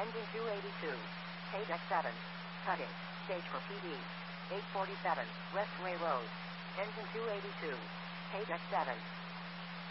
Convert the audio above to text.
Engine 282. Page X7. Cutting. Stage for PD. 847. Westway Road. Engine 282. Page X7.